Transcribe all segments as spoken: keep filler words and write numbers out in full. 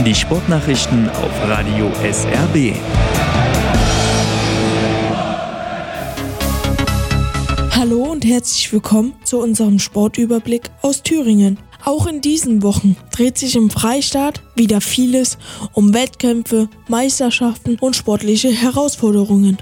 Die Sportnachrichten auf Radio S R B. Hallo und herzlich willkommen zu unserem Sportüberblick aus Thüringen. Auch in diesen Wochen dreht sich im Freistaat wieder vieles um Wettkämpfe, Meisterschaften und sportliche Herausforderungen.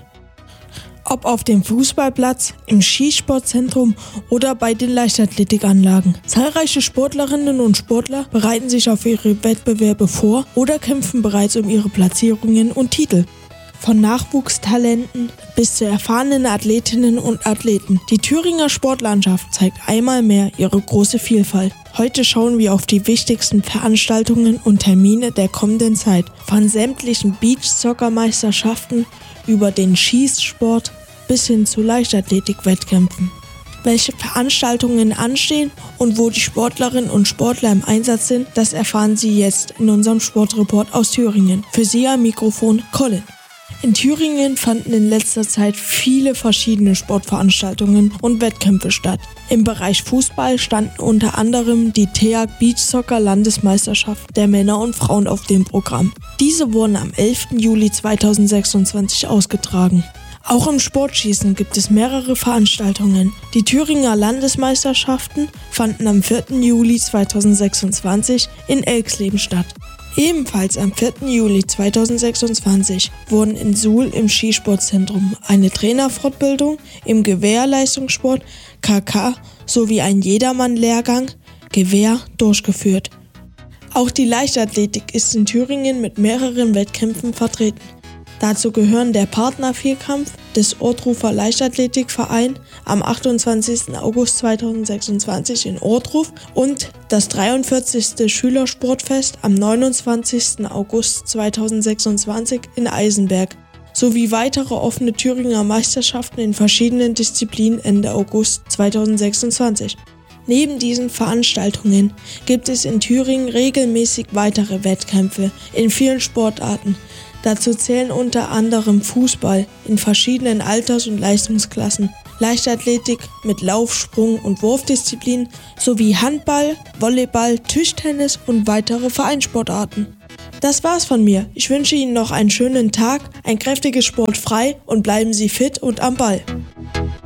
Ob auf dem Fußballplatz, im Skisportzentrum oder bei den Leichtathletikanlagen. Zahlreiche Sportlerinnen und Sportler bereiten sich auf ihre Wettbewerbe vor oder kämpfen bereits um ihre Platzierungen und Titel. Von Nachwuchstalenten bis zu erfahrenen Athletinnen und Athleten. Die Thüringer Sportlandschaft zeigt einmal mehr ihre große Vielfalt. Heute schauen wir auf die wichtigsten Veranstaltungen und Termine der kommenden Zeit. Von sämtlichen Beachsoccer-Meisterschaften über den Schießsport bis hin zu Leichtathletik-Wettkämpfen. Welche Veranstaltungen anstehen und wo die Sportlerinnen und Sportler im Einsatz sind, das erfahren Sie jetzt in unserem Sportreport aus Thüringen. Für Sie am Mikrofon Colin. In Thüringen fanden in letzter Zeit viele verschiedene Sportveranstaltungen und Wettkämpfe statt. Im Bereich Fußball standen unter anderem die T E A G Beach Soccer Landesmeisterschaft der Männer und Frauen auf dem Programm. Diese wurden am elften Juli zweitausendsechsundzwanzig ausgetragen. Auch im Sportschießen gibt es mehrere Veranstaltungen. Die Thüringer Landesmeisterschaften fanden am vierten Juli zweitausendsechsundzwanzig in Elxleben statt. Ebenfalls am vierten Juli zweitausendsechsundzwanzig wurden in Suhl im Skisportzentrum eine Trainerfortbildung im Gewehrleistungssport K K sowie ein Jedermann-Lehrgang Gewehr durchgeführt. Auch die Leichtathletik ist in Thüringen mit mehreren Wettkämpfen vertreten. Dazu gehören der Partnervierkampf des Ohrdruffer Leichtathletikverein am achtundzwanzigsten August zweitausendsechsundzwanzig in Ohrdruf und das dreiundvierzigste Schülersportfest am neunundzwanzigsten August zweitausendsechsundzwanzig in Eisenberg sowie weitere offene Thüringer Meisterschaften in verschiedenen Disziplinen Ende August zweitausendsechsundzwanzig. Neben diesen Veranstaltungen gibt es in Thüringen regelmäßig weitere Wettkämpfe in vielen Sportarten. Dazu zählen unter anderem Fußball in verschiedenen Alters- und Leistungsklassen, Leichtathletik mit Lauf-, Sprung- und Wurfdisziplinen sowie Handball, Volleyball, Tischtennis und weitere Vereinssportarten. Das war's von mir. Ich wünsche Ihnen noch einen schönen Tag, ein kräftiges Sport frei und bleiben Sie fit und am Ball.